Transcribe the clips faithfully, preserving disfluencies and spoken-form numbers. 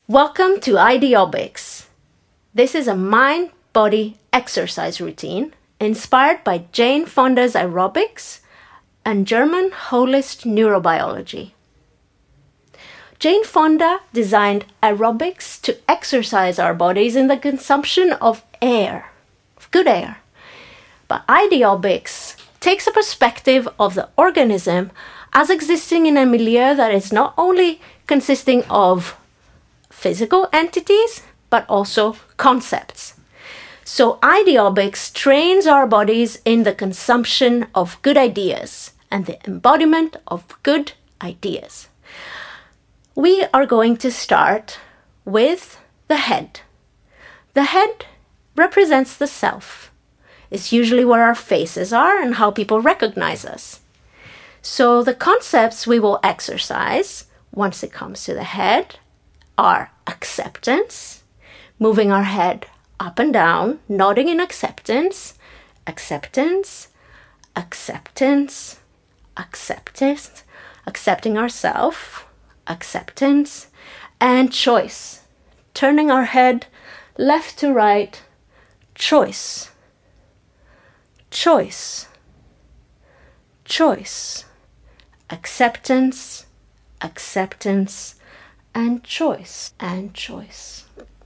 Welcome to Ideobics. This is a mind-body exercise routine inspired by Jane Fonda's aerobics and German holist neurobiology. Jane Fonda designed aerobics to exercise our bodies in the consumption of air, of good air. But Ideobics takes a perspective of the organism as existing in a milieu that is not only consisting of physical entities, but also concepts. So Ideobics trains our bodies in the consumption of good ideas and the embodiment of good ideas. We are going to start with the head. The head represents the self. It's usually where our faces are and how people recognize us. So the concepts we will exercise once it comes to the head are acceptance, moving our head up and down, nodding in acceptance, acceptance, acceptance, acceptance, accepting ourselves, acceptance, and choice, turning our head left to right, choice, choice, choice, acceptance, acceptance, and choice, and choice.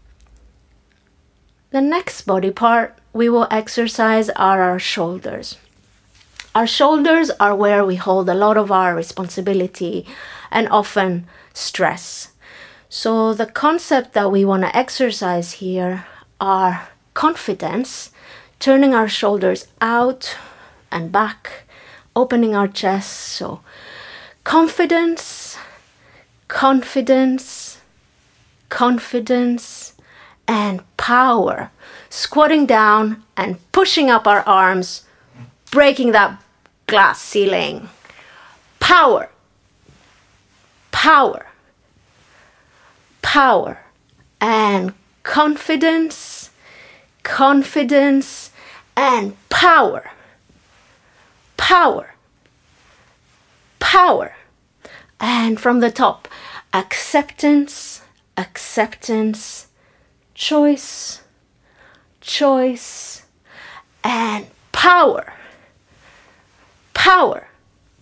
The next body part we will exercise are our shoulders. Our shoulders are where we hold a lot of our responsibility and often stress. So the concept that we want to exercise here are confidence, turning our shoulders out and back, opening our chest. So confidence, confidence, confidence, and power. Squatting down and pushing up our arms, breaking that glass ceiling. Power, power, power, and confidence, confidence, and power, power, power. And from the top, acceptance, acceptance, choice, choice, and power, power,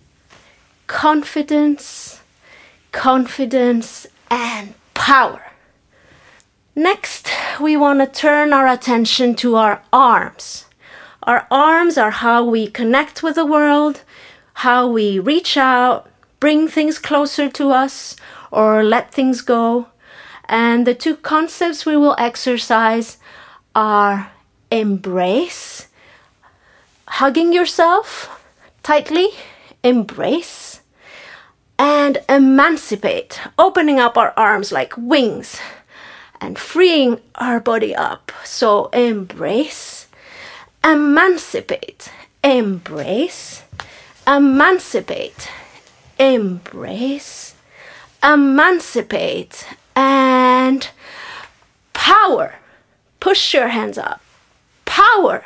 confidence, confidence, and power. Next, we want to turn our attention to our arms. Our arms are how we connect with the world, how we reach out, bring things closer to us, or let things go. And the two concepts we will exercise are embrace, hugging yourself tightly, embrace, and emancipate, opening up our arms like wings and freeing our body up. So embrace, emancipate, embrace, emancipate, embrace, emancipate, and power. Push your hands up. Power,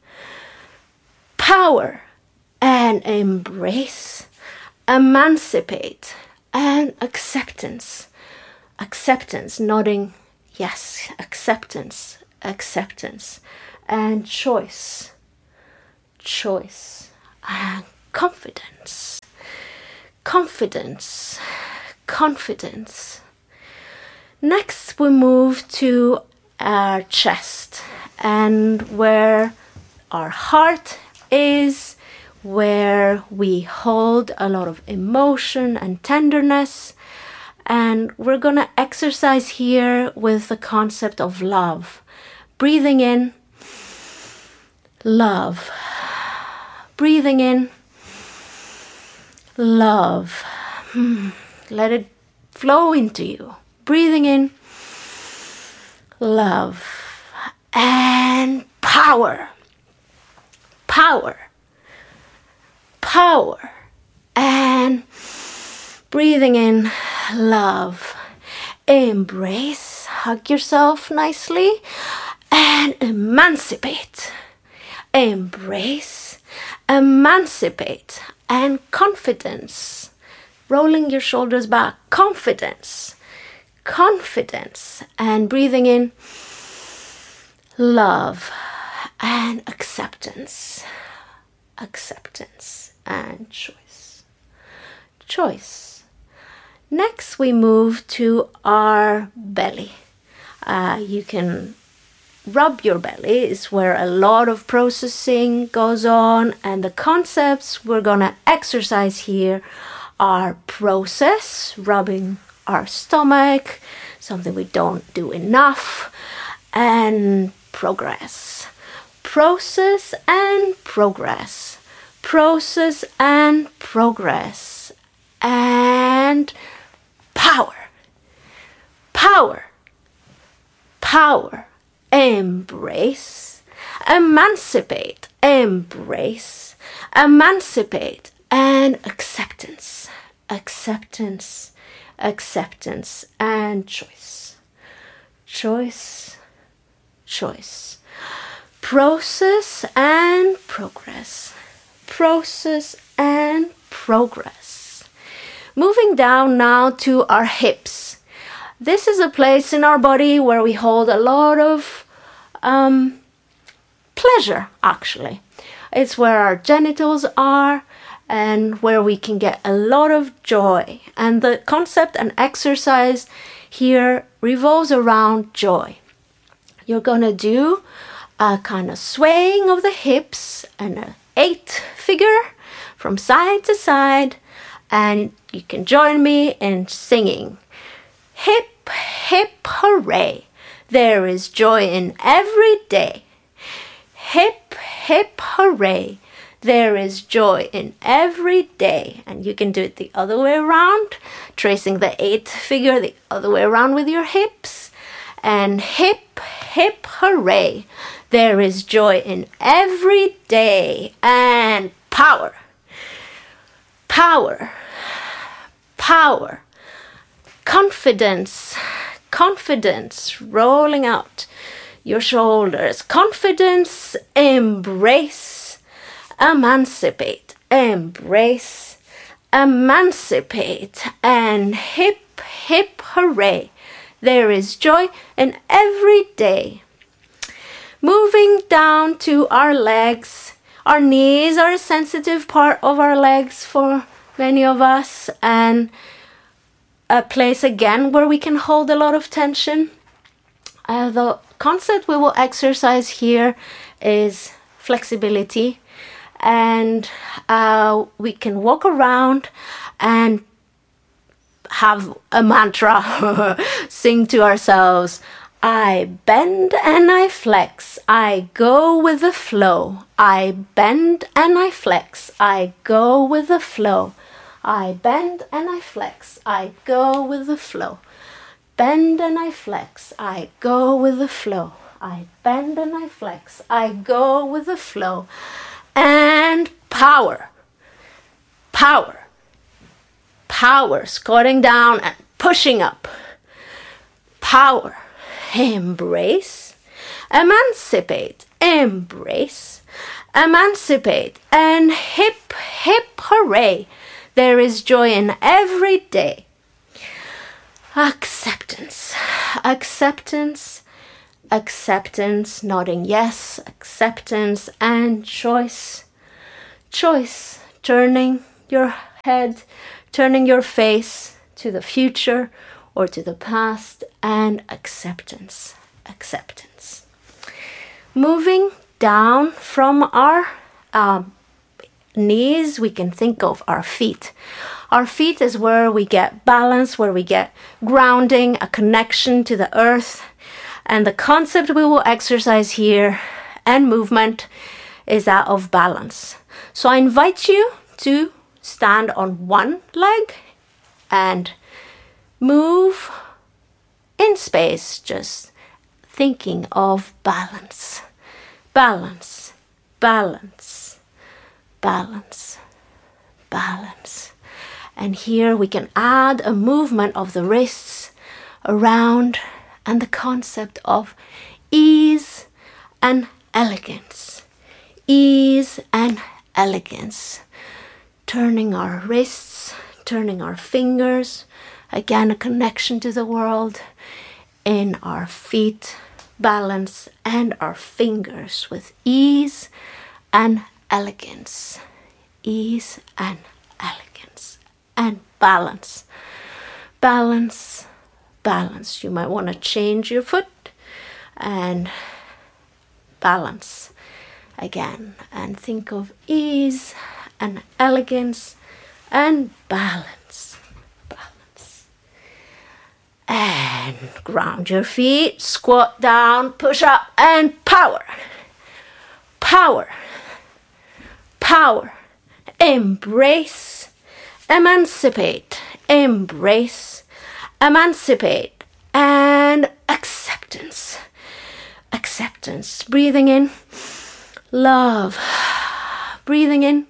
power, and embrace, emancipate, and acceptance. Acceptance, nodding, yes, acceptance, acceptance, and choice, choice, and confidence. Confidence, confidence. Next, we move to our chest and where our heart is, where we hold a lot of emotion and tenderness. And we're going to exercise here with the concept of love. Breathing in, love. Breathing in, love. Hmm. Let it flow into you. Breathing in, love, and power. Power. Power. And breathing in, love. Embrace. Hug yourself nicely. And emancipate. Embrace. Emancipate. And confidence. Rolling your shoulders back. Confidence. confidence, and breathing in love and acceptance, acceptance and choice, choice. Next, we move to our belly. Uh, you can rub your belly. It's where a lot of processing goes on, and the concepts we're gonna exercise here are process, rubbing our stomach, something we don't do enough, and progress. Process and progress. Process and progress. And power. Power. Power. Embrace. Emancipate. Embrace. Emancipate. And acceptance. Acceptance. Acceptance. And choice. Choice. Choice. Process and progress. Process and progress. Moving down now to our hips. This is a place in our body where we hold a lot of um, pleasure, actually. It's where our genitals are and where we can get a lot of joy. And the concept and exercise here revolves around joy. You're gonna do a kind of swaying of the hips and an eight figure from side to side, and you can join me in singing. Hip, hip, hooray, there is joy in every day. Hip, hip, hooray, there is joy in every day. And you can do it the other way around, tracing the eight figure the other way around with your hips. And hip, hip, hooray, there is joy in every day. And power, power, power, confidence, confidence, rolling out your shoulders. Confidence, embrace, emancipate, embrace, emancipate. And hip, hip, hooray, there is joy in every day. Moving down to our legs. Our knees are a sensitive part of our legs for many of us, and a place again where we can hold a lot of tension. Uh, the concept we will exercise here is flexibility, and uh, we can walk around and have a mantra, sing to ourselves. I bend and I flex, I go with the flow. I bend and I flex, I go with the flow. I bend and I flex, I go with the flow. Bend and I flex, I go with the flow. I bend and I flex, I go with the flow. And power, power, power, squatting down and pushing up. Power, embrace, emancipate, embrace, emancipate. And hip, hip, hooray, there is joy in every day. Acceptance, acceptance, acceptance, nodding yes, acceptance, and choice. Choice, turning your head, turning your face to the future or to the past, and acceptance, acceptance. Moving down from our um, knees, we can think of our feet. Our feet is where we get balance, where we get grounding, a connection to the earth. And the concept we will exercise here and movement is that of balance. So I invite you to stand on one leg and move in space, just thinking of balance, balance, balance, balance, balance. And here we can add a movement of the wrists around and the concept of ease and elegance. Ease and elegance. Turning our wrists, turning our fingers Again, a connection to the world in our feet, balance, and our fingers with ease and elegance. Ease and elegance. And balance. Balance, balance. You might want to change your foot and balance again. And think of ease and elegance and balance. Balance. And ground your feet, squat down, push up, and power. Power. Power. Embrace. Emancipate. Embrace. Emancipate. And acceptance. Acceptance. Breathing in. Love. Breathing in.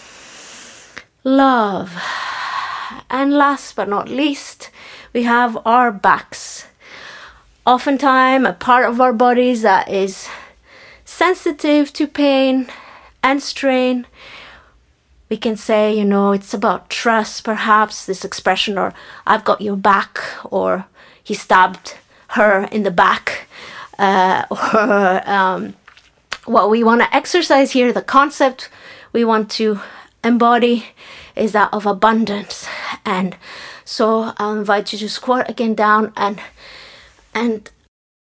Love. And last but not least, we have our backs. Oftentimes, a part of our bodies that is sensitive to pain and strain. We can say, you know, it's about trust, perhaps, this expression, or I've got your back, or he stabbed her in the back, uh, or um, what we want to exercise here, the concept we want to embody is that of abundance. And so I'll invite you to squat again down and and